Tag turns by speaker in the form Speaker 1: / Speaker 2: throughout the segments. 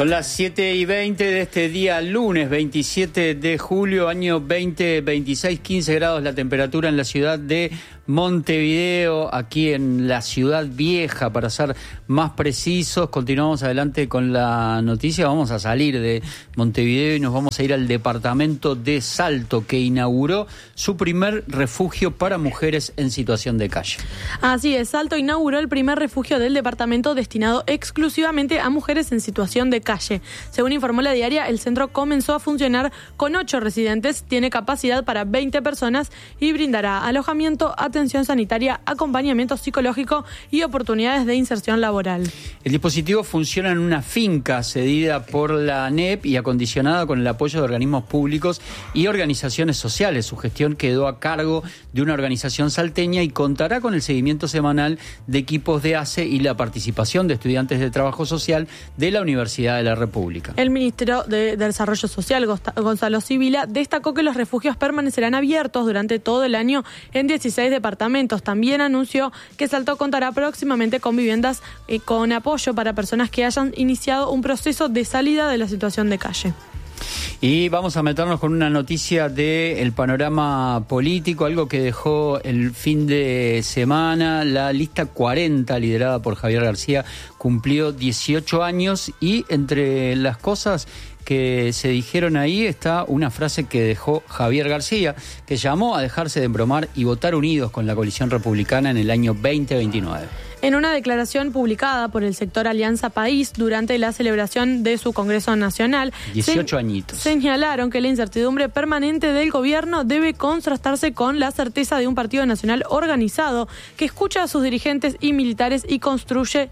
Speaker 1: Son las 7:20 de este día, lunes 27 de julio, año 2026, 15 grados la temperatura en la ciudad de Montevideo, aquí en la ciudad vieja, para ser más precisos. Continuamos adelante con la noticia. Vamos a salir de Montevideo y nos vamos a ir al departamento de Salto, que inauguró su primer refugio para mujeres en situación de calle.
Speaker 2: Así es, Salto inauguró el primer refugio del departamento destinado exclusivamente a mujeres en situación de calle. Según informó La Diaria, el centro comenzó a funcionar con 8 residentes, tiene capacidad para 20 personas y brindará alojamiento, atención sanitaria, acompañamiento psicológico y oportunidades de inserción laboral.
Speaker 1: El dispositivo funciona en una finca cedida por la ANEP y acondicionada con el apoyo de organismos públicos y organizaciones sociales. Su gestión quedó a cargo de una organización salteña y contará con el seguimiento semanal de equipos de ACE y la participación de estudiantes de trabajo social de la Universidad de la República.
Speaker 2: El ministro de Desarrollo Social, Gonzalo Sibila, destacó que los refugios permanecerán abiertos durante todo el año en 16 departamentos. También anunció que Salto contará próximamente con viviendas con apoyo para personas que hayan iniciado un proceso de salida de la situación de calle.
Speaker 1: Y vamos a meternos con una noticia del panorama político, algo que dejó el fin de semana. La lista 40, liderada por Javier García, cumplió 18 años y entre las cosas que se dijeron ahí está una frase que dejó Javier García, que llamó a dejarse de embromar y votar unidos con la coalición republicana en el año 2029.
Speaker 2: En una declaración publicada por el sector Alianza País durante la celebración de su Congreso Nacional,
Speaker 1: 18 añitos.
Speaker 2: Señalaron que la incertidumbre permanente del gobierno debe contrastarse con la certeza de un partido nacional organizado que escucha a sus dirigentes y militantes y construye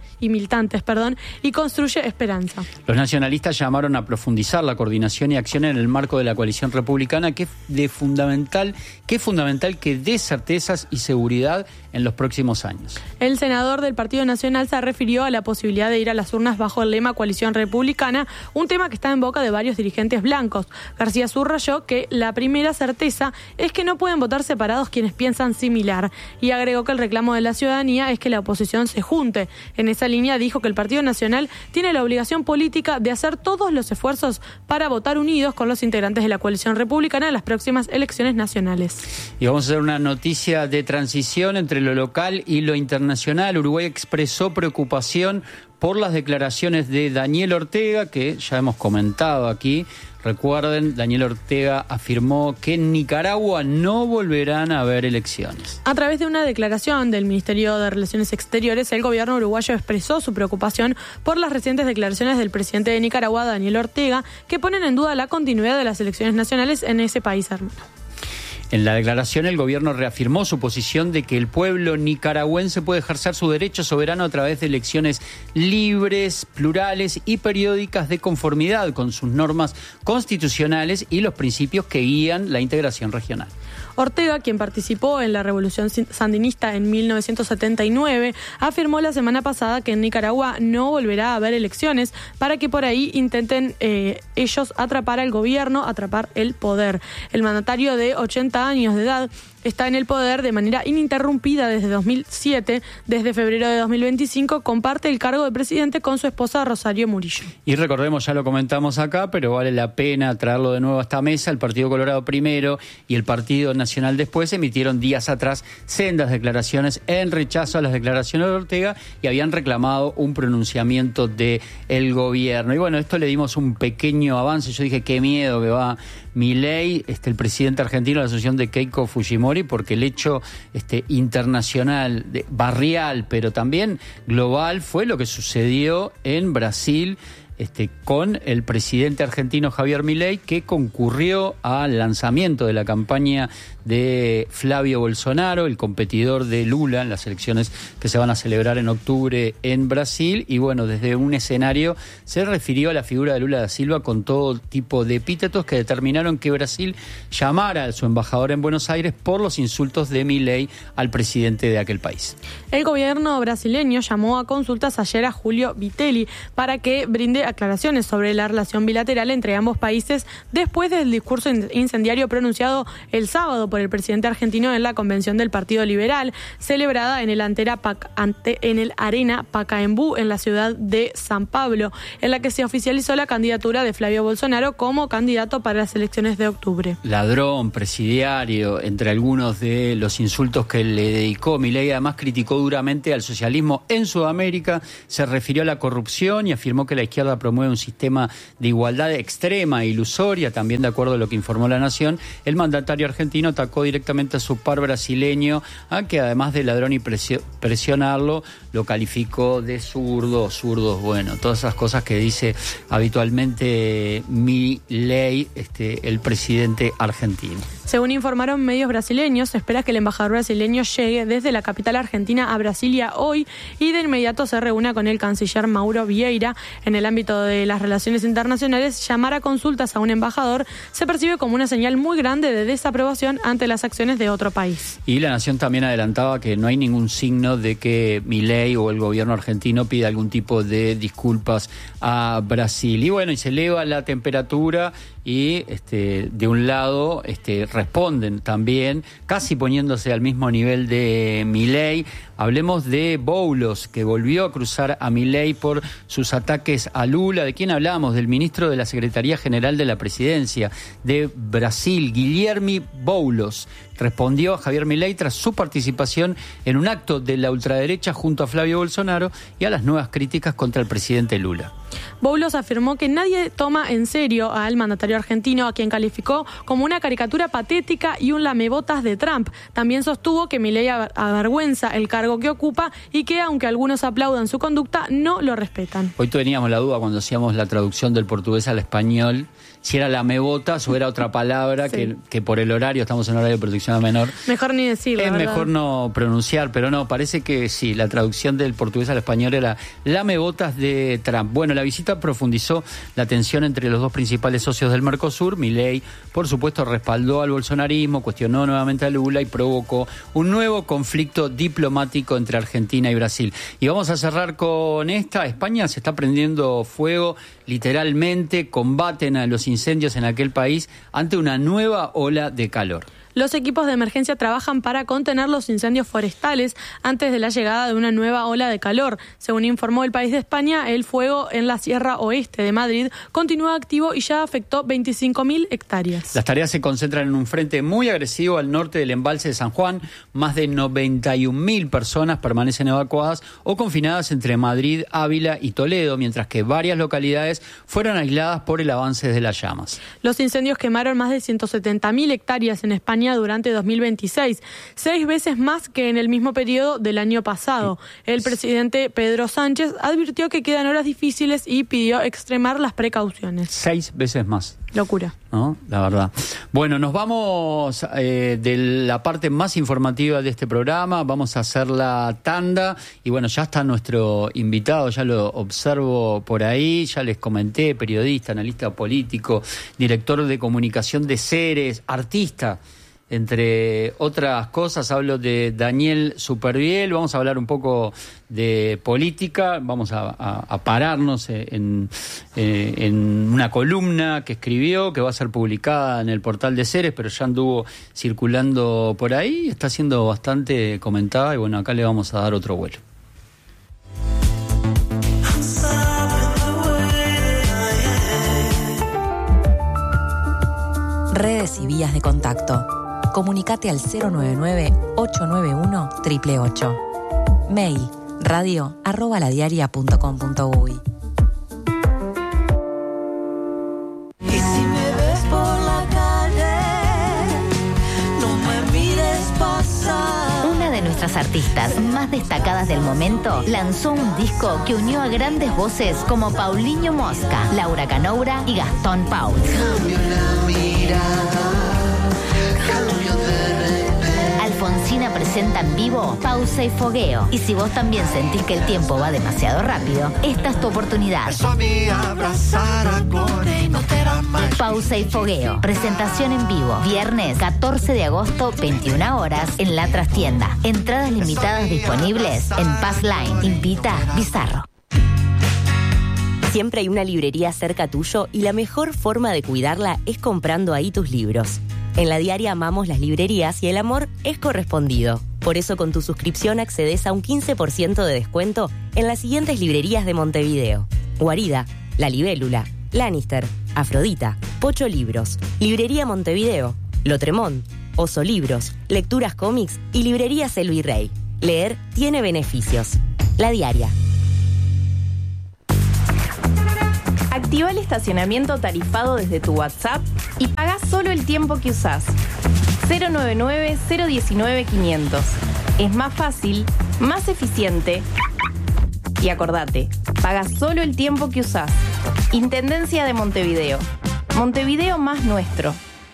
Speaker 2: esperanza.
Speaker 1: Los nacionalistas llamaron a profundizar la coordinación y acción en el marco de la coalición republicana, que es fundamental que dé certezas y seguridad en los próximos años.
Speaker 2: El senador del Partido Nacional se refirió a la posibilidad de ir a las urnas bajo el lema Coalición Republicana, un tema que está en boca de varios dirigentes blancos. García subrayó que la primera certeza es que no pueden votar separados quienes piensan similar y agregó que el reclamo de la ciudadanía es que la oposición se junte. En esa línea dijo que el Partido Nacional tiene la obligación política de hacer todos los esfuerzos para votar unidos con los integrantes de la Coalición Republicana en las próximas elecciones nacionales.
Speaker 1: Y vamos a hacer una noticia de transición entre lo local y lo internacional. Uruguay expresó preocupación por las declaraciones de Daniel Ortega, que ya hemos comentado aquí. Recuerden, Daniel Ortega afirmó que en Nicaragua no volverán a haber elecciones.
Speaker 2: A través de una declaración del Ministerio de Relaciones Exteriores, el gobierno uruguayo expresó su preocupación por las recientes declaraciones del presidente de Nicaragua, Daniel Ortega, que ponen en duda la continuidad de las elecciones nacionales en ese país hermano.
Speaker 1: En la declaración, el gobierno reafirmó su posición de que el pueblo nicaragüense puede ejercer su derecho soberano a través de elecciones libres, plurales y periódicas de conformidad con sus normas constitucionales y los principios que guían la integración regional.
Speaker 2: Ortega, quien participó en la revolución sandinista en 1979, afirmó la semana pasada que en Nicaragua no volverá a haber elecciones para que por ahí intenten ellos atrapar al gobierno, atrapar el poder. El mandatario de 80 años de edad está en el poder de manera ininterrumpida desde 2007. Desde febrero de 2025 comparte el cargo de presidente con su esposa Rosario Murillo.
Speaker 1: Y recordemos, ya lo comentamos acá, pero vale la pena traerlo de nuevo a esta mesa. El Partido Colorado primero y el Partido Nacional después emitieron días atrás sendas declaraciones en rechazo a las declaraciones de Ortega y habían reclamado un pronunciamiento del gobierno. Y bueno, esto le dimos un pequeño avance. Yo dije, qué miedo que va Milei, el presidente argentino, la asociación de Keiko Fujimori, porque el hecho internacional, barrial, pero también global, fue lo que sucedió en Brasil con el presidente argentino Javier Milei, que concurrió al lanzamiento de la campaña de Flavio Bolsonaro, el competidor de Lula en las elecciones que se van a celebrar en octubre en Brasil. Y bueno, desde un escenario se refirió a la figura de Lula da Silva con todo tipo de epítetos que determinaron que Brasil llamara a su embajador en Buenos Aires por los insultos de Milei al presidente de aquel país.
Speaker 2: El gobierno brasileño llamó a consultas ayer a Julio Vitelli para que brinde aclaraciones sobre la relación bilateral entre ambos países después del discurso incendiario pronunciado el sábado por el presidente argentino en la convención del Partido Liberal, celebrada en el Arena Pacaembu en la ciudad de San Pablo, en la que se oficializó la candidatura de Flavio Bolsonaro como candidato para las elecciones de octubre.
Speaker 1: Ladrón, presidiario, entre algunos de los insultos que le dedicó Milei. Además criticó duramente al socialismo en Sudamérica, se refirió a la corrupción y afirmó que la izquierda promueve un sistema de igualdad extrema e ilusoria. También, de acuerdo a lo que informó La Nación, el mandatario argentino atacó directamente a su par brasileño, que además de ladrón y presionarlo, lo calificó de zurdos, bueno, todas esas cosas que dice habitualmente Milei, el presidente argentino.
Speaker 2: Según informaron medios brasileños, se espera que el embajador brasileño llegue desde la capital argentina a Brasilia hoy y de inmediato se reúna con el canciller Mauro Vieira. En el ámbito de las relaciones internacionales, llamar a consultas a un embajador se percibe como una señal muy grande de desaprobación ante las acciones de otro país.
Speaker 1: Y La Nación también adelantaba que no hay ningún signo de que Milei o el gobierno argentino pida algún tipo de disculpas a Brasil. Y bueno, y se eleva la temperatura y de un lado responden también, casi poniéndose al mismo nivel de Milei. Hablemos de Boulos, que volvió a cruzar a Milei por sus ataques a Lula. ¿De quién hablamos? Del ministro de la Secretaría General de la Presidencia de Brasil, Guilherme Boulos. Respondió a Javier Milei tras su participación en un acto de la ultraderecha junto a Flavio Bolsonaro y a las nuevas críticas contra el presidente Lula.
Speaker 2: Boulos afirmó que nadie toma en serio al mandatario argentino, a quien calificó como una caricatura patética y un lamebotas de Trump. También sostuvo que Milei avergüenza el cargo que ocupa y que, aunque algunos aplaudan su conducta, no lo respetan.
Speaker 1: Hoy teníamos la duda cuando hacíamos la traducción del portugués al español, si era lamebotas o era otra palabra, sí. que por el horario, estamos en horario de protección a menor.
Speaker 2: Mejor ni decirlo,
Speaker 1: es
Speaker 2: ¿verdad?
Speaker 1: Mejor no pronunciar, pero no, parece que sí, la traducción del portugués al español era lamebotas de Trump. Bueno, la visita profundizó la tensión entre los dos principales socios del Mercosur. Milei, por supuesto, respaldó al bolsonarismo, cuestionó nuevamente a Lula y provocó un nuevo conflicto diplomático entre Argentina y Brasil. Y vamos a cerrar con esta. España se está prendiendo fuego, literalmente, combaten a los incendios en aquel país ante una nueva ola de calor.
Speaker 2: Los equipos de emergencia trabajan para contener los incendios forestales antes de la llegada de una nueva ola de calor. Según informó El País de España, el fuego en la Sierra Oeste de Madrid continúa activo y ya afectó 25.000 hectáreas.
Speaker 1: Las tareas se concentran en un frente muy agresivo al norte del embalse de San Juan. Más de 91.000 personas permanecen evacuadas o confinadas entre Madrid, Ávila y Toledo, mientras que varias localidades fueron aisladas por el avance de las llamas.
Speaker 2: Los incendios quemaron más de 170.000 hectáreas en España durante 2026, 6 veces más que en el mismo periodo del año pasado. El presidente Pedro Sánchez advirtió que quedan horas difíciles y pidió extremar las precauciones.
Speaker 1: 6 veces más.
Speaker 2: Locura.
Speaker 1: ¿No? La verdad. Bueno, nos vamos de la parte más informativa de este programa, vamos a hacer la tanda y bueno, ya está nuestro invitado, ya lo observo por ahí, ya les comenté, periodista, analista político, director de comunicación de Ceres, artista. Entre otras cosas, hablo de Daniel Superviel. Vamos a hablar un poco de política. Vamos a pararnos en una columna que escribió, que va a ser publicada en el portal de Ceres, pero ya anduvo circulando por ahí. Está siendo bastante comentada y bueno, acá le vamos a dar otro vuelo.
Speaker 3: Redes y vías de contacto. Comunicate al 099-891-888. Mail radio@ladiaria.com.uy.
Speaker 4: Y si me ves por la calle, no me mires pasar.
Speaker 5: Una de nuestras artistas más destacadas del momento lanzó un disco que unió a grandes voces como Paulinho Mosca, Laura Canoura y Gastón Paul.
Speaker 4: Cambio la mirada.
Speaker 5: Alfonsina presenta en vivo Pausa y Fogueo. Y si vos también sentís que el tiempo va demasiado rápido, esta es tu oportunidad. Pausa y Fogueo. Presentación en vivo. Viernes 14 de agosto, 21 horas, en La Trastienda. Entradas limitadas disponibles en Passline. Invita Bizarro.
Speaker 6: Siempre hay una librería cerca tuyo y la mejor forma de cuidarla es comprando ahí tus libros. En La Diaria amamos las librerías y el amor es correspondido. Por eso con tu suscripción accedes a un 15% de descuento en las siguientes librerías de Montevideo: Guarida, La Libélula, Lannister, Afrodita, Pocho Libros, Librería Montevideo, Lotremont, Oso Libros, Lecturas Cómics y Librerías El Virrey. Leer tiene beneficios. La Diaria.
Speaker 7: Activa el estacionamiento tarifado desde tu WhatsApp y paga solo el tiempo que usás. 099-019-500. Es más fácil, más eficiente. Y acordate, paga solo el tiempo que usás. Intendencia de Montevideo. Montevideo más nuestro.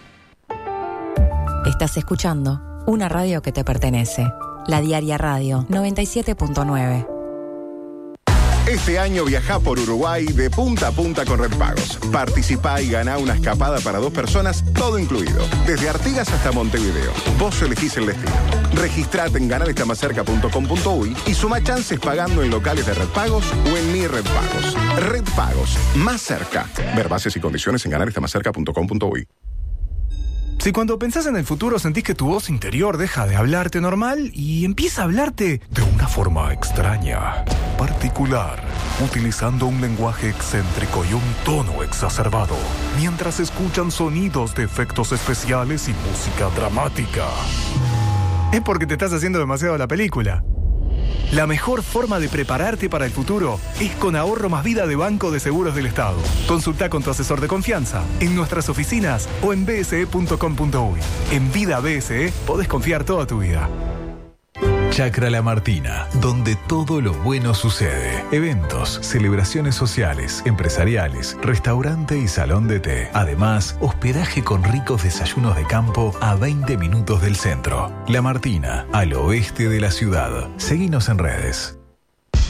Speaker 3: Estás escuchando una radio que te pertenece. La Diaria Radio 97.9.
Speaker 8: Este año viajá por Uruguay de punta a punta con Red Pagos. Participá y ganá una escapada para 2 personas, todo incluido. Desde Artigas hasta Montevideo. Vos elegís el destino. Registrate en ganarestamacerca.com.uy y suma chances pagando en locales de Red Pagos o en Mi Red Pagos. Red Pagos, más cerca. Ver bases y condiciones en ganarestamacerca.com.uy.
Speaker 9: Si cuando pensás en el futuro sentís que tu voz interior deja de hablarte normal y empieza a hablarte de una forma extraña, particular, utilizando un lenguaje excéntrico y un tono exacerbado, mientras escuchan sonidos de efectos especiales y música dramática, es porque te estás haciendo demasiado la película. La mejor forma de prepararte para el futuro es con Ahorro Más Vida de Banco de Seguros del Estado. Consulta con tu asesor de confianza en nuestras oficinas o en bse.com.uy. En Vida BSE podés confiar toda tu vida.
Speaker 10: Chacra La Martina, donde todo lo bueno sucede. Eventos, celebraciones sociales, empresariales, restaurante y salón de té. Además, hospedaje con ricos desayunos de campo a 20 minutos del centro. La Martina, al oeste de la ciudad. Seguinos en redes.